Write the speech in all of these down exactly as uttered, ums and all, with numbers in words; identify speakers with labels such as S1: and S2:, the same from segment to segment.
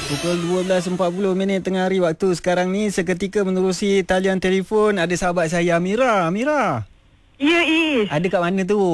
S1: Pukul dua belas empat puluh minit tengah hari waktu sekarang ni, seketika menerusi talian telefon ada sahabat saya, Amira. Amira.
S2: Ya, Is.
S1: Ada kat mana tu?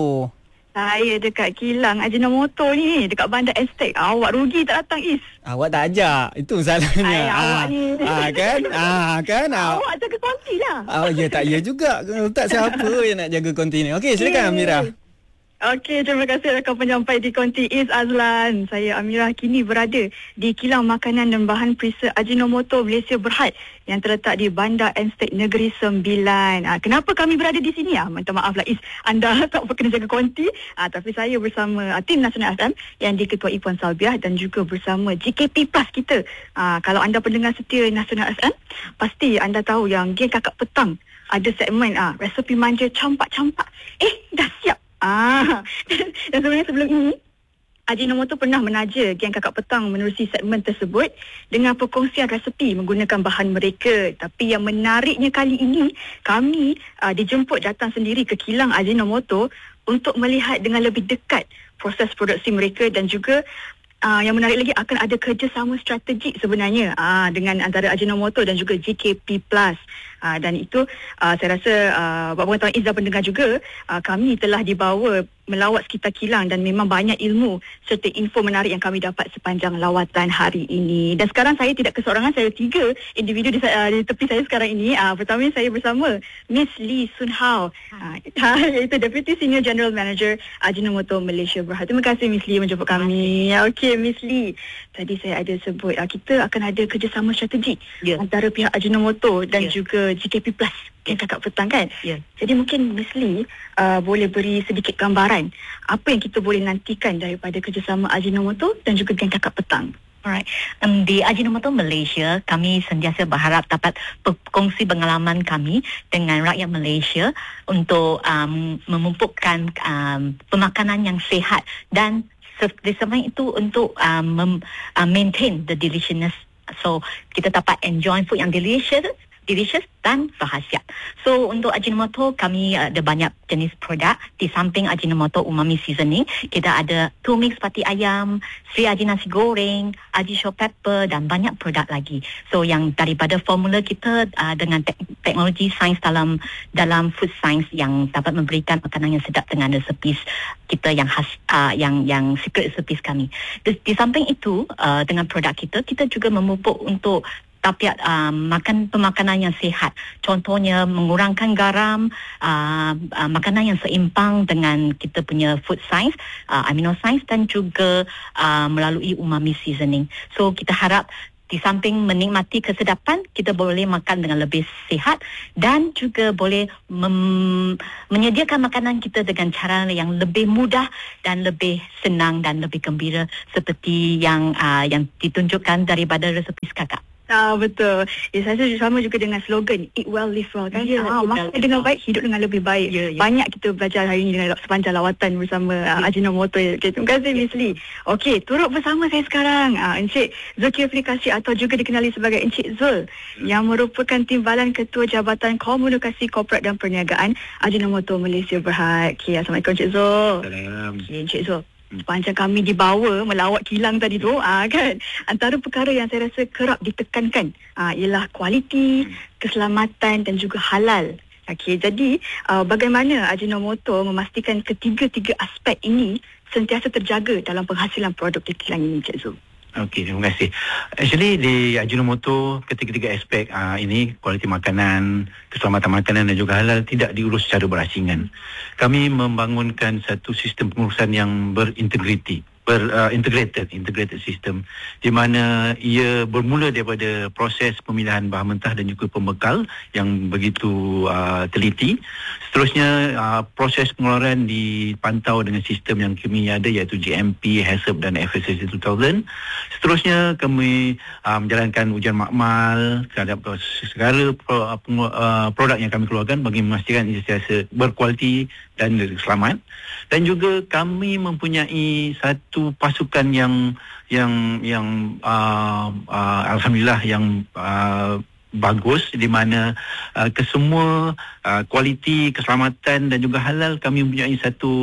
S2: Saya dekat kilang Ajinomoto ni, dekat Bandar Estate. Awak rugi tak datang, Is.
S1: Awak tak ajak. Itu masalahnya.
S2: Ay,
S1: ah,
S2: awak ni.
S1: Ah, kan? Ah, kan? Ah.
S2: Awak jaga konti lah.
S1: Ah, ya tak ya juga. Tak siapa yang nak jaga konti ni. Okey, silakan Amira.
S2: Okey, terima kasih rakan penyampai di konti Is Azlan. Saya Amira kini berada di kilang makanan dan bahan perisa Ajinomoto Malaysia Berhad yang terletak di Bandar Estate Negeri Sembilan. Ah, kenapa kami berada di sini? Ah, minta maaf lah Is, anda tak kena jaga konti. Ah, tapi saya bersama ah, tim Nasional F M yang diketuai Puan Salbiah dan juga bersama G K P Plus kita. Ah, kalau anda pendengar setia Nasional F M, pasti anda tahu yang Geng Kakak Petang ada segmen ah, resepi manja campak-campak. Eh, dah siap. Ah, dan sebenarnya sebelum ini Ajinomoto pernah menaja Geng Kakak Petang menerusi segmen tersebut dengan perkongsian resepi menggunakan bahan mereka. Tapi yang menariknya kali ini, kami uh, dijemput datang sendiri ke kilang Ajinomoto untuk melihat dengan lebih dekat proses produksi mereka dan juga Uh, yang menarik lagi akan ada kerjasama strategik sebenarnya uh, dengan antara Ajinomoto dan juga G K P Plus. Uh, dan itu uh, saya rasa uh, buat pengetahuan Izzah pendengar juga, uh, kami telah dibawa melawat sekitar kilang dan memang banyak ilmu serta info menarik yang kami dapat sepanjang lawatan hari ini. Dan sekarang saya tidak keseorangan, saya tiga individu di, uh, di tepi saya sekarang ini. Uh, pertama saya bersama Miss Lee Sun Hao, uh, iaitu Deputy Senior General Manager Ajinomoto Malaysia Berhad. Terima kasih Miss Lee menjemput kami. Okey Miss Lee, tadi saya ada sebut uh, kita akan ada kerjasama strategik yeah. antara pihak Ajinomoto dan yeah. juga G K P Plus, Geng Kakak Petang kan? Yeah. Jadi mungkin Miss Lee uh, boleh beri sedikit gambaran apa yang kita boleh nantikan daripada kerjasama Ajinomoto dan juga Geng Kakak Petang.
S3: Alright. Um, di Ajinomoto Malaysia, kami sentiasa berharap dapat berkongsi pengalaman kami dengan rakyat Malaysia untuk um, memupukkan um, pemakanan yang sihat dan di samping itu untuk um, mem, uh, maintain the deliciousness. So kita dapat enjoy food yang delicious, delicious dan berkhasiat. So untuk Ajinomoto kami uh, ada banyak jenis produk. Di samping Ajinomoto umami seasoning, kita ada tumis pati ayam, Sri Aji nasi goreng, Aji show pepper dan banyak produk lagi. So yang daripada formula kita uh, dengan te- teknologi sains dalam dalam food science yang dapat memberikan makanan yang sedap dengan resepis kita yang khas, uh, yang yang secret recipes kami. Di, di samping itu uh, dengan produk kita, kita juga memupuk untuk tabiat um, makan pemakanan yang sihat. Contohnya mengurangkan garam, uh, uh, makanan yang seimbang dengan kita punya food science, uh, amino science dan juga uh, melalui umami seasoning. So kita harap di samping menikmati kesedapan, kita boleh makan dengan lebih sihat dan juga boleh mem- menyediakan makanan kita dengan cara yang lebih mudah dan lebih senang dan lebih gembira seperti yang uh, yang ditunjukkan daripada resepis kakak.
S2: Ah, betul. Ya, saya sama juga dengan slogan Eat Well, Live Well kan.
S3: Yeah,
S2: ah, makan dengan baik, hidup dengan lebih baik. Yeah, yeah. Banyak kita belajar hari ini dengan sepanjang lawatan bersama yeah. uh, Ajinomoto. Okay, terima kasih Miss Lee. Okey, turut bersama saya sekarang uh, Encik Zulkifli Kasih atau juga dikenali sebagai Encik Zul yang merupakan Timbalan Ketua Jabatan Komunikasi Korporat dan Perniagaan Ajinomoto Malaysia Berhad. Okay, Assalamualaikum Encik Zul.
S4: Assalamualaikum.
S2: Okay, Encik Zul. Sepanjang kami dibawa melawat kilang tadi tu, ah, kan, antara perkara yang saya rasa kerap ditekankan ah, ialah kualiti, keselamatan dan juga halal. Okey, jadi ah, bagaimana Ajinomoto memastikan ketiga-tiga aspek ini sentiasa terjaga dalam penghasilan produk di kilang ini, Cik Zul?
S4: Okey, terima kasih. Actually di Ajinomoto ketiga-tiga aspek uh, ini, kualiti makanan, keselamatan makanan dan juga halal tidak diurus secara berasingan. Kami membangunkan satu sistem pengurusan yang berintegriti, ber uh, integrated integrated system di mana ia bermula daripada proses pemilihan bahan mentah dan juga pembekal yang begitu uh, teliti. Seterusnya uh, proses pengeluaran dipantau dengan sistem yang kami ada iaitu G M P, H A C C P dan F S S C dua ribu. Seterusnya kami uh, menjalankan ujian makmal terhadap segala pro, uh, produk yang kami keluarkan bagi memastikan ia sentiasa berkualiti dan selamat. Dan juga kami mempunyai satu pasukan yang yang yang uh, uh, alhamdulillah yang uh, bagus di mana uh, kesemua uh, kualiti, keselamatan dan juga halal kami mempunyai satu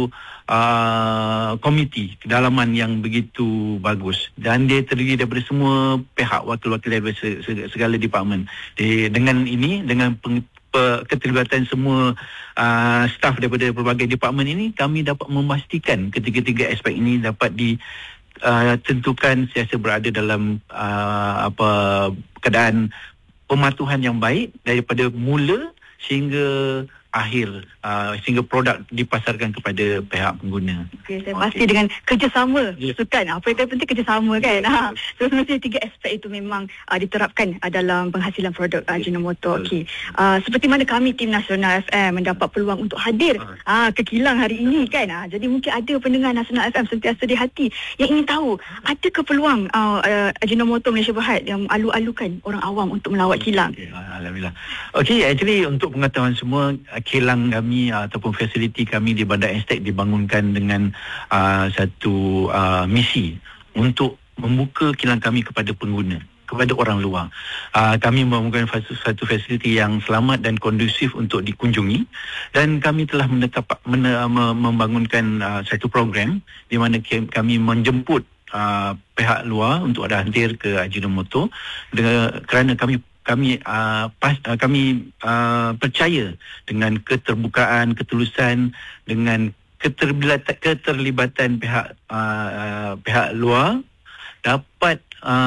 S4: uh, komiti kedalaman yang begitu bagus, dan dia terdiri daripada semua pihak, wakil-wakil daripada segala departmen. Di, dengan ini, dengan peng, pe, keterlibatan semua uh, staf daripada pelbagai departmen ini, kami dapat memastikan ketiga-tiga aspek ini dapat di Uh, tentukan sentiasa berada dalam uh, apa keadaan pematuhan yang baik daripada mula sehingga akhir, uh, sehingga produk dipasarkan kepada pihak pengguna.
S2: Okay, saya pasti okay. dengan kerjasama, yeah. Sukan apa yang penting kerjasama kan. Ha. So semestinya tiga aspek itu memang uh, diterapkan uh, dalam penghasilan produk uh, Ajinomoto. Okey. Uh, seperti mana kami tim Nasional F M mendapat peluang untuk hadir uh, ke kilang hari ini kan. Uh, jadi mungkin ada pendengar Nasional F M sentiasa di hati yang ingin tahu ada ke peluang uh, uh, Ajinomoto Malaysia Berhad yang alu-alukan orang awam untuk melawat kilang.
S4: Okay. Alhamdulillah. Okey, actually untuk pengetahuan semua, kilang kami uh, ataupun fasiliti kami di Bandar Anstek dibangunkan dengan uh, satu uh, misi untuk membuka kilang kami kepada pengguna, kepada orang luar. Uh, kami membangunkan satu fasiliti yang selamat dan kondusif untuk dikunjungi, dan kami telah menetap, men, membangunkan uh, satu program di mana kami menjemput uh, pihak luar untuk ada hadir ke Ajinomoto, dengan, kerana kami kami uh, pas, uh, kami uh, percaya dengan keterbukaan, ketulusan, dengan keterlibatan, keterlibatan pihak uh, uh, pihak luar dapat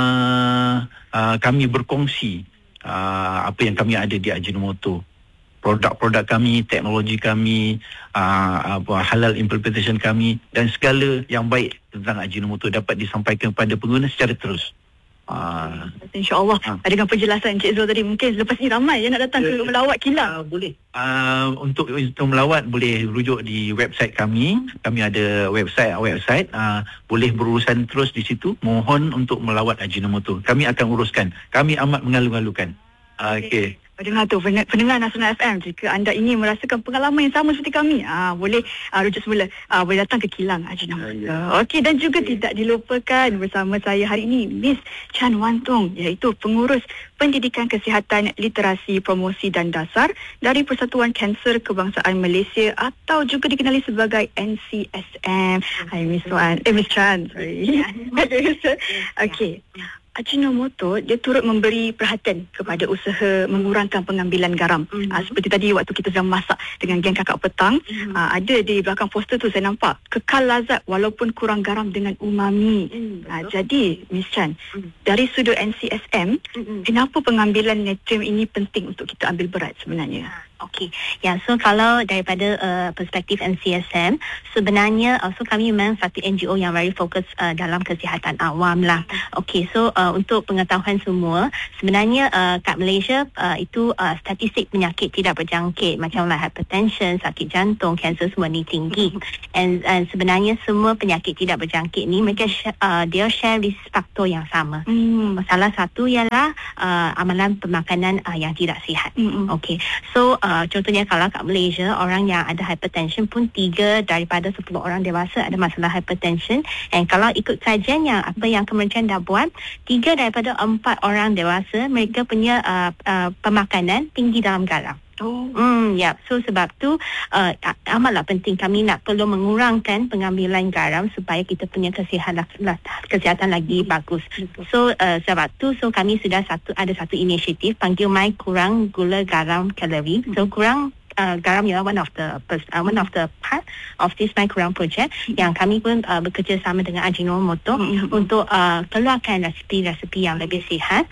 S4: uh, uh, kami berkongsi uh, apa yang kami ada di Ajinomoto, produk-produk kami, teknologi kami, uh, apa halal implementation kami, dan segala yang baik tentang Ajinomoto dapat disampaikan kepada pengguna secara terus.
S2: Uh, InsyaAllah uh. dengan penjelasan Encik Zul tadi, mungkin selepas ni ramai yang nak datang uh, ke melawat kilang.
S4: Uh, boleh uh, untuk, untuk melawat boleh rujuk di website kami. Kami ada website website uh, boleh berurusan terus di situ. Mohon untuk melawat Ajinomoto, kami akan uruskan. Kami amat mengalu-alukan. uh, Okey,
S2: Pendengar tu, pendengar Nasional F M, jika anda ingin merasakan pengalaman yang sama seperti kami, aa, boleh aa, rujuk semula, aa, boleh datang ke kilang Ajinomoto. Ya. Okey, dan juga ya. tidak dilupakan bersama saya hari ini Miss Chan Wan Tong, iaitu pengurus Pendidikan Kesihatan, Literasi, Promosi dan Dasar dari Persatuan Kanser Kebangsaan Malaysia atau juga dikenali sebagai N C S M. Hai Miss Wan, eh Miss Chan, sorry. Okey. Ajinomoto dia turut memberi perhatian kepada usaha mengurangkan pengambilan garam. Mm-hmm. Uh, seperti tadi waktu kita sedang masak dengan geng kakak petang, mm-hmm. uh, ada di belakang poster tu saya nampak kekal lazat walaupun kurang garam dengan umami. Mm-hmm. Uh, jadi Miss Chan, mm-hmm. dari sudut N C S M, mm-hmm. kenapa pengambilan nutrien ini penting untuk kita ambil berat sebenarnya?
S3: Okey, ya, so kalau daripada uh, perspektif N C S M, sebenarnya uh, so kami memang satu N G O yang very fokus uh, dalam kesihatan awam lah. Okey, so uh, untuk pengetahuan semua, sebenarnya uh, kat Malaysia uh, itu uh, statistik penyakit tidak berjangkit macam like hypertension, sakit jantung, kanser semua ni tinggi. And, and sebenarnya semua penyakit tidak berjangkit ni mereka sh- uh, dia share risk factor yang sama. Hmm. Salah satu ialah uh, amalan pemakanan uh, yang tidak sihat. Hmm. Okey, so uh, Uh, contohnya kalau kat Malaysia, orang yang ada hypertension pun tiga daripada sepuluh orang dewasa ada masalah hypertension. And kalau ikut kajian yang apa yang kementerian dah buat, tiga daripada empat orang dewasa mereka punya uh, uh, pemakanan tinggi dalam garam. Oh, hmm, ya. Yeah. So sebab tu uh, amatlah penting kami nak perlu mengurangkan pengambilan garam supaya kita punya kesihatan kesihatan lagi bagus. So uh, sebab tu so kami sudah satu ada satu inisiatif panggil My Kurang Gula Garam Kalori. So kurang Uh, garam ialah one of the uh, one of the part of this My Kurang project, mm-hmm. yang kami pun uh, bekerjasama dengan Ajinomoto, mm-hmm. untuk uh, keluarkan resepi-resepi yang lebih sihat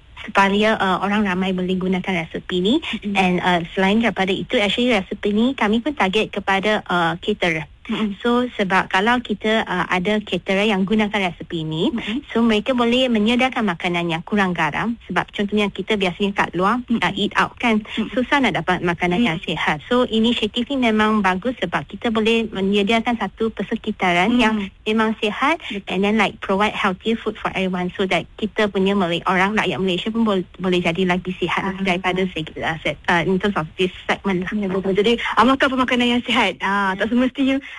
S3: supaya uh, orang ramai boleh gunakan resepi ni. Mm-hmm. And uh, selain daripada itu, actually resepi ni kami pun target kepada uh, caterer. Mm-hmm. So sebab kalau kita uh, ada caterer yang gunakan resepi ni, mm-hmm. so mereka boleh menyediakan makanan yang kurang garam. Sebab contohnya kita biasanya kat luar, mm-hmm. uh, eat out kan, mm-hmm. susah nak dapat makanan, mm-hmm. yang sihat. So inisiatif ni memang bagus sebab kita boleh menyediakan satu persekitaran, mm-hmm. yang memang sihat, and then like provide healthy food for everyone, so that kita punya Malay, orang rakyat Malaysia pun boleh, boleh jadi lagi sihat, uh-huh. daripada segi uh, uh, in terms of this segment lah.
S2: Ya, betul. Jadi amalkan pemakanan yang sihat. Ah, tak semestinya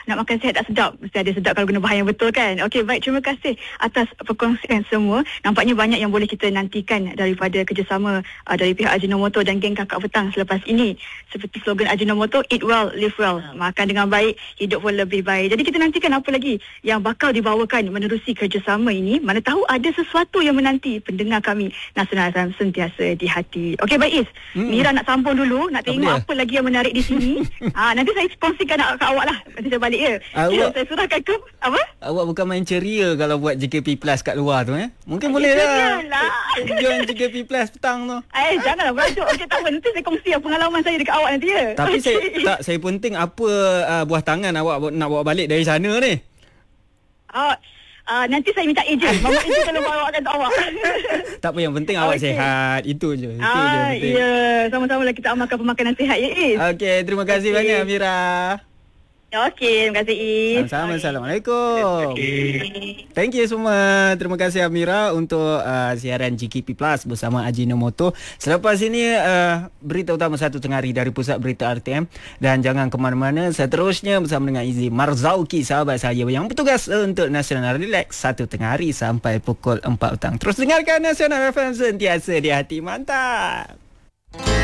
S2: nak makan sihat tak sedap, mesti ada sedap kalau guna bahan yang betul kan. Okey, baik, terima kasih atas perkongsian semua. Nampaknya banyak yang boleh kita nantikan daripada kerjasama uh, dari pihak Ajinomoto dan geng Kakak Petang selepas ini. Seperti slogan Ajinomoto, eat well, live well. Makan dengan baik, hidup pun lebih baik. Jadi kita nantikan apa lagi yang bakal dibawakan menerusi kerjasama ini. Mana tahu ada sesuatu yang menanti pendengar kami Nasional F M sentiasa di hati. Okey, baik Is. Hmm. Mira nak sambung dulu, nak tengok apa, apa lagi yang menarik di sini. ha, nanti saya sponsirkan ke awak lah. Nanti saya balik ya.
S1: Awak,
S2: saya surahkan ke apa?
S1: Awak bukan main ceria kalau buat J K P Plus kat luar tu eh. Mungkin Ay, boleh lah. Join J K P Plus petang tu.
S2: Eh, janganlah berajuk. Okey, tak apa. Nanti saya kongsi pengalaman saya dekat awak nanti ya.
S1: Tapi
S2: okay.
S1: saya tak saya penting apa uh, buah tangan awak nak bawa balik dari sana ni.
S2: Ah, uh, nanti saya minta ejen. Mama ejen kalau bawa untuk awak.
S1: Tak apa, yang penting awak okay. sihat. Itu je. Itu
S2: ah,
S1: je penting.
S2: Ya, sama-sama lah kita amalkan pemakanan sihat ya, Is.
S1: Okey, terima kasih okay. banyak Mira.
S2: Okey, terima kasih Is.
S1: Sama-sama. Assalamualaikum. Okay. Thank you semua. Terima kasih Amira untuk uh, siaran J K P Plus bersama Ajinomoto. Selepas ini uh, berita utama satu tengah hari dari Pusat Berita R T M. Dan jangan ke mana-mana, seterusnya bersama dengan Izzy Marzauki, sahabat saya yang bertugas untuk Nasional Relax satu tengah hari sampai pukul empat petang. Terus dengarkan Nasional F M sentiasa di hati. Mantap.